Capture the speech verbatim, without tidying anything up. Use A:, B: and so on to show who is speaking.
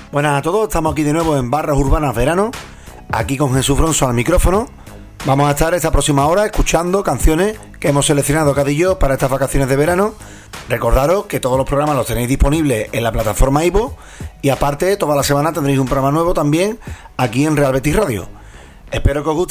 A: Buenas a todos, estamos aquí de nuevo en Barras Urbanas Verano, aquí con Jesús Bronzo al micrófono. Vamos a estar esta próxima hora escuchando canciones que hemos seleccionado cada y yo para estas vacaciones de verano. Recordaros que todos los programas los tenéis disponibles en la plataforma iVoox y aparte toda la semana tendréis un programa nuevo también aquí en Real Betis Radio. Espero que os guste.